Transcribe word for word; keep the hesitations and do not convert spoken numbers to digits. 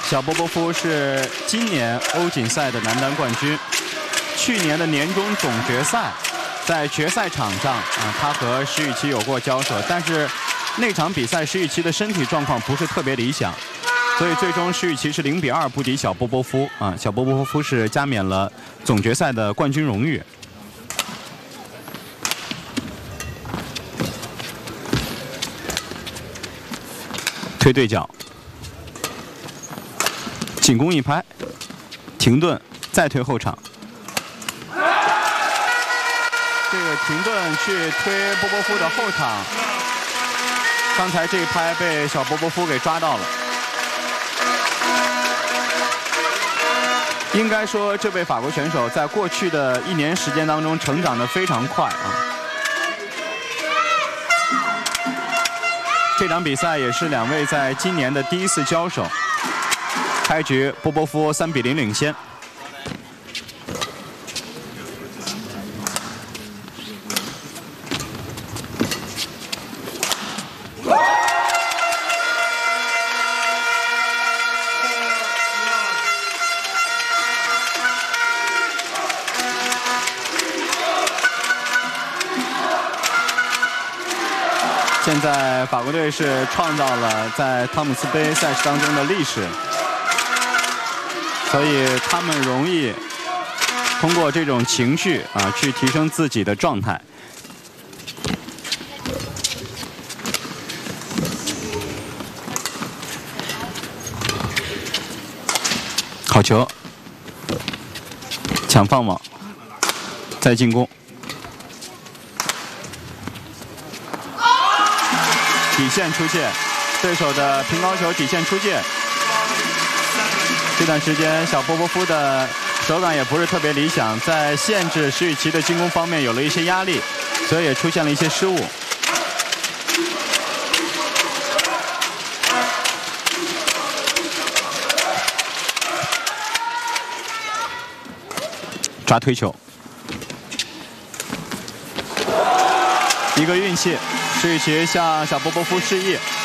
小波波夫是今年欧锦赛的男单冠军。去年的年终总决赛，在决赛场上啊，他和石宇奇有过交手，但是那场比赛石宇奇的身体状况不是特别理想，所以最终石宇奇是零比二不敌小波波夫啊。小波波夫是加冕了总决赛的冠军荣誉。推对角。 进攻一拍，停顿，再推后场。这个停顿去推波波夫的后场，刚才这一拍被小波波夫给抓到了。应该说，这位法国选手在过去的一年时间当中成长得非常快啊。这场比赛也是两位在今年的第一次交手。 开局，波波夫三比零领先。现在法国队是创造了在汤姆斯杯赛事当中的历史。 所以他们容易通过这种情绪啊，去提升自己的状态。好球，抢放网，再进攻，底线出界，对手的平高球底线出界。 这段时间，小波波夫的手感也不是特别理想，在限制石宇奇的进攻方面有了一些压力，所以也出现了一些失误。抓推球，一个运气，石宇奇向小波波夫示意。